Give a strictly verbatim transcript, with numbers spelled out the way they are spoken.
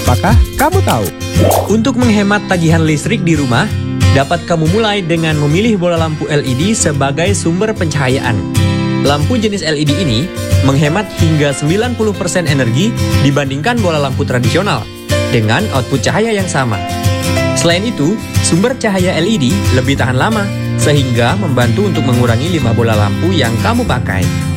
Apakah kamu tahu? Untuk menghemat tagihan listrik di rumah, dapat kamu mulai dengan memilih bola lampu L E D sebagai sumber pencahayaan. Lampu jenis L E D ini menghemat hingga sembilan puluh persen energi dibandingkan bola lampu tradisional dengan output cahaya yang sama. Selain itu, sumber cahaya L E D lebih tahan lama, sehingga membantu untuk mengurangi limbah bola lampu yang kamu pakai.